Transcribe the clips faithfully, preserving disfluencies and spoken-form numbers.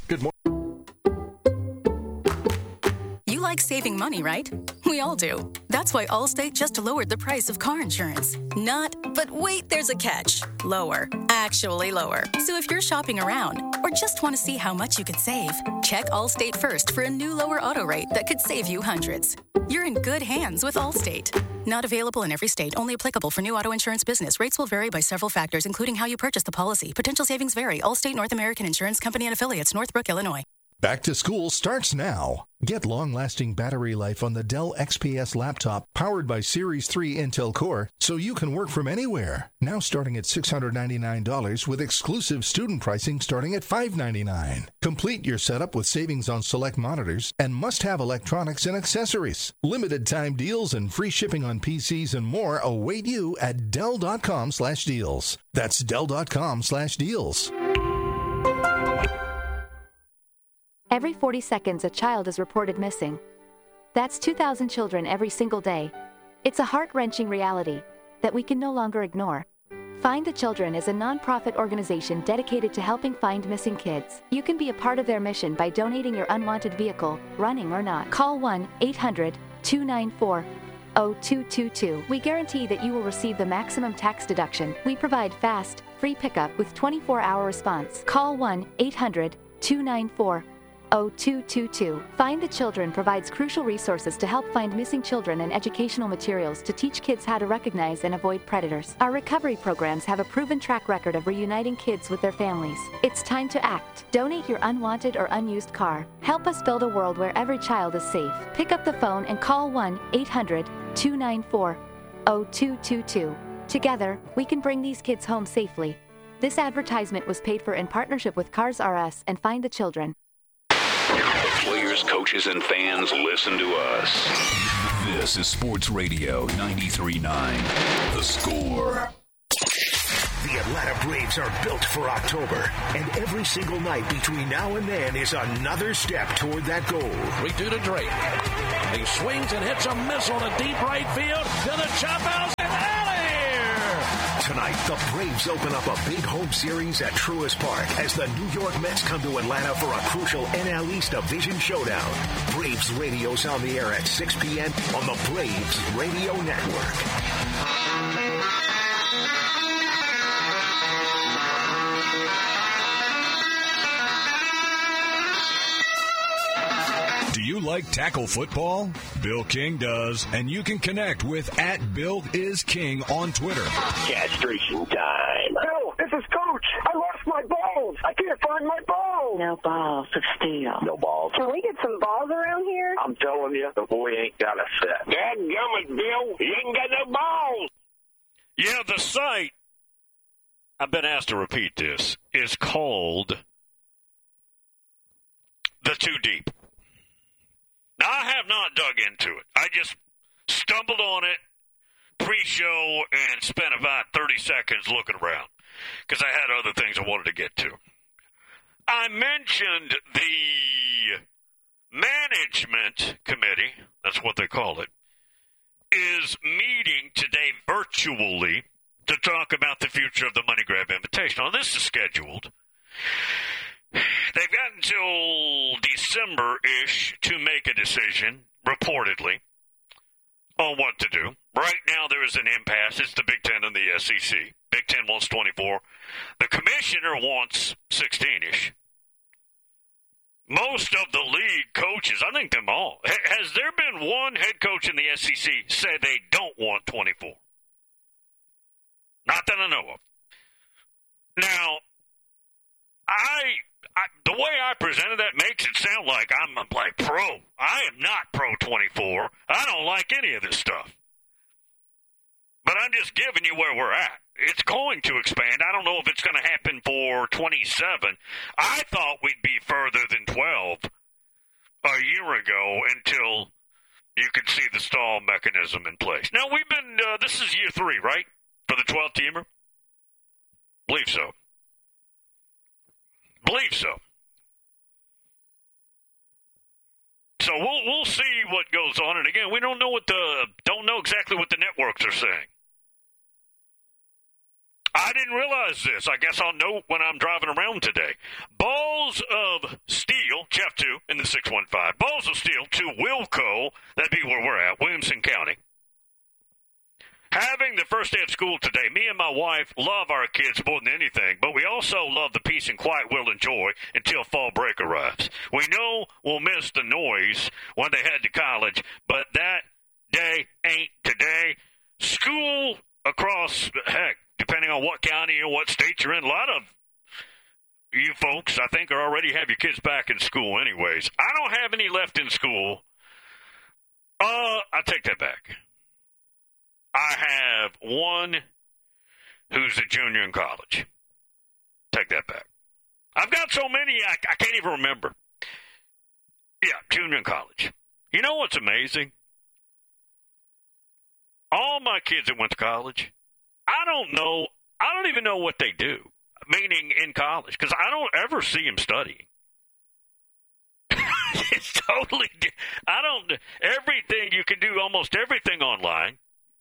Good morning. You like saving money, right? We all do. That's why Allstate just lowered the price of car insurance. Not, but wait, there's a catch. Lower. Actually lower. So if you're shopping around or just want to see how much you could save, check Allstate first for a new lower auto rate that could save you hundreds. You're in good hands with Allstate. Not available in every state. Only applicable for new auto insurance business. Rates will vary by several factors, including how you purchase the policy. Potential savings vary. Allstate North American Insurance Company and affiliates, Northbrook, Illinois. Back to school starts now. Get long-lasting battery life on the Dell X P S laptop powered by Series three Intel Core so you can work from anywhere. Now starting at six hundred ninety-nine dollars with exclusive student pricing starting at five hundred ninety-nine dollars. Complete your setup with savings on select monitors and must-have electronics and accessories. Limited time deals and free shipping on P Cs and more await you at Dell.com slash deals. That's Dell.com slash deals. Every forty seconds, a child is reported missing. That's two thousand children every single day. It's a heart-wrenching reality that we can no longer ignore. Find the Children is a non-profit organization dedicated to helping find missing kids. You can be a part of their mission by donating your unwanted vehicle, running or not. Call one eight hundred two nine four zero two two two. We guarantee that you will receive the maximum tax deduction. We provide fast, free pickup with twenty-four hour response. Call one eight hundred two nine four zero two two two. Find the Children provides crucial resources to help find missing children and educational materials to teach kids how to recognize and avoid predators. Our recovery programs have a proven track record of reuniting kids with their families. It's time to act. Donate your unwanted or unused car. Help us build a world where every child is safe. Pick up the phone and call one eight hundred two nine four zero two two two. Together, we can bring these kids home safely. This advertisement was paid for in partnership with Cars R Us and Find the Children. Players, coaches, and fans, listen to us. This is Sports Radio ninety-three point nine. The Score. The Atlanta Braves are built for October, and every single night between now and then is another step toward that goal. three two to Drake. He swings and hits a missile to deep right field. To the chop house and out of here. Tonight, the Braves open up a big home series at Truist Park as the New York Mets come to Atlanta for a crucial N L East Division showdown. Braves radio's on the air at six p.m. on the Braves Radio Network. Do you like tackle football? Bill King does, and you can connect with at Bill is King on Twitter. Castration time. Bill, this is Coach. I lost my balls. I can't find my balls. No balls of steel. No balls. Can we get some balls around here? I'm telling you, the boy ain't got a set. Dadgummit, Bill. He ain't got no balls. Yeah, the site, I've been asked to repeat this, is called The Too Deep. Now, I have not dug into it. I just stumbled on it pre-show and spent about thirty seconds looking around because I had other things I wanted to get to. I mentioned the management committee, that's what they call it, is meeting today virtually to talk about the future of the Money Grab Invitational. Now, this is scheduled. They've got until December-ish to make a decision, reportedly, on what to do. Right now, there is an impasse. It's the Big Ten and the S E C. Big Ten wants twenty-four. The commissioner wants sixteen-ish. Most of the league coaches, I think them all, has there been one head coach in the S E C say they don't want twenty-four? Not that I know of. Now, I... I, the way I presented that makes it sound like I'm like pro. I am not pro twenty-four. I don't like any of this stuff. But I'm just giving you where we're at. It's going to expand. I don't know if it's going to happen for twenty-seven. I thought we'd be further than twelve a year ago until you could see the stall mechanism in place. Now, we've been, uh, this is year three, right, for the twelve-teamer? Believe so. Believe so. So we'll we'll see what goes on, and again, we don't know what the don't know exactly what the networks are saying. I didn't realize this. I guess I'll know when I'm driving around today. Ball Balls of Steel, Chef two in the six one five. Balls of Steel to Wilco, that'd be where we're at, Williamson County. Having the first day of school today, me and my wife love our kids more than anything, but we also love the peace and quiet we'll enjoy until fall break arrives. We know we'll miss the noise when they head to college, but that day ain't today. School across, heck, depending on what county or what state you're in, a lot of you folks, I think, are already have your kids back in school anyways. I don't have any left in school. Uh, I take that back. I have one who's a junior in college. Take that back. I've got so many, I, I can't even remember. Yeah, junior in college. You know what's amazing? All my kids that went to college, I don't know, I don't even know what they do, meaning in college, because I don't ever see them studying. It's totally, I don't, everything, you can do almost everything online.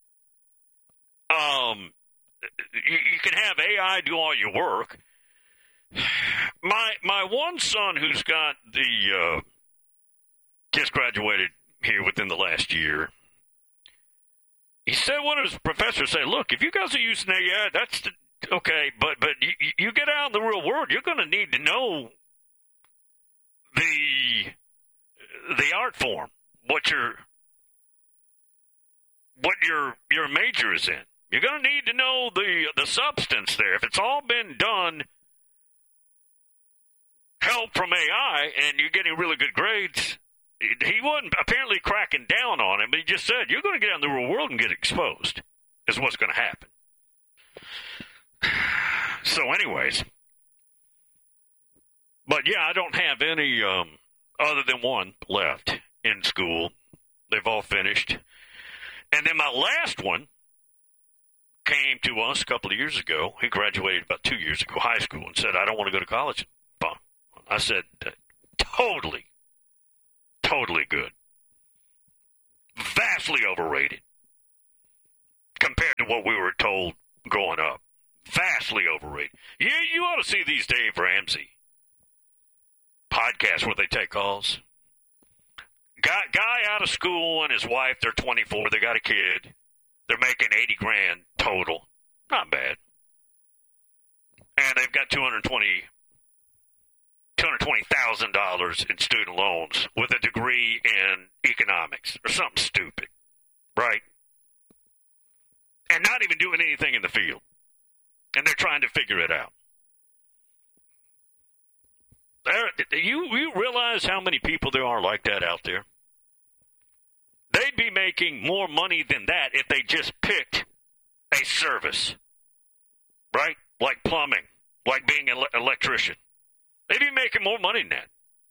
Um, you, you can have A I do all your work. My my one son, who's got the uh, just graduated here within the last year, he said one of his professors said, "Look, if you guys are using A I, that's the, okay, but but you, you get out in the real world, you're going to need to know the the art form, what your what your your major is in." You're going to need to know the the substance there. If it's all been done, help from A I, and you're getting really good grades, he wasn't apparently cracking down on it, but he just said, you're going to get out in the real world and get exposed, is what's going to happen. So anyways, but yeah, I don't have any um, other than one left in school. They've all finished. And then my last one came to us a couple of years ago. He graduated about two years ago, high school, and said, I don't want to go to college. I said, totally, totally good. Vastly overrated compared to what we were told growing up. Vastly overrated. You, you ought to see these Dave Ramsey podcasts where they take calls. Guy, guy out of school and his wife, they're twenty-four, they got a kid. They're making eighty grand total. Not bad. And they've got two hundred twenty thousand dollars in student loans with a degree in economics or something stupid. Right? And not even doing anything in the field. And they're trying to figure it out. There, you, you realize how many people there are like that out there? They'd be making more money than that if they just picked a service, right? Like plumbing, like being an electrician. They'd be making more money than that.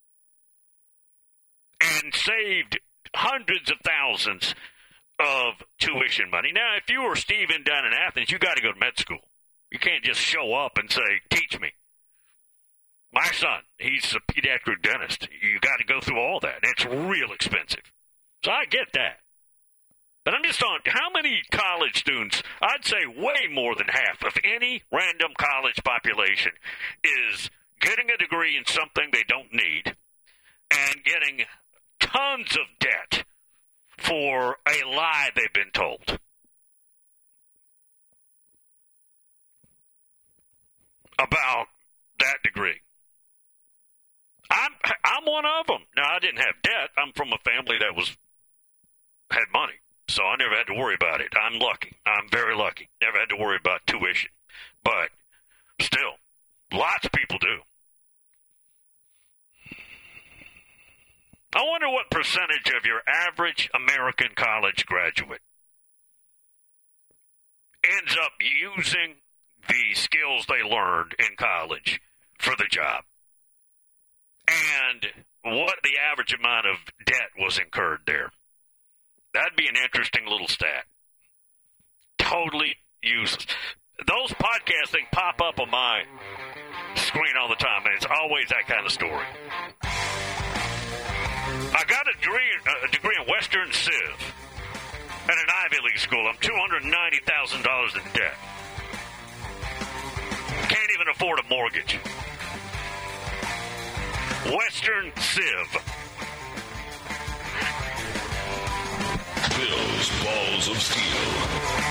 And saved hundreds of thousands of tuition money. Now, if you were Steven down in Athens, you got to go to med school. You can't just show up and say, teach me. My son, he's a pediatric dentist. You got to go through all that. It's real expensive. So I get that. But I'm just on, how many college students, I'd say way more than half of any random college population is getting a degree in something they don't need and getting tons of debt for a lie they've been told. About that degree. I'm I'm one of them. Now, I didn't have debt. I'm from a family that was had money, so I never had to worry about it. I'm lucky. I'm very lucky. Never had to worry about tuition. But still, lots of people do. I wonder what percentage of your average American college graduate ends up using the skills they learned in college for the job. And what the average amount of debt was incurred there. That'd be an interesting little stat. Totally useless. Those podcasts, they pop up on my screen all the time, and it's always that kind of story. I got a degree, a degree in Western Civ at an Ivy League school. I'm two hundred ninety thousand dollars in debt. Can't even afford a mortgage. Western Civ. Bill's Balls of Steel.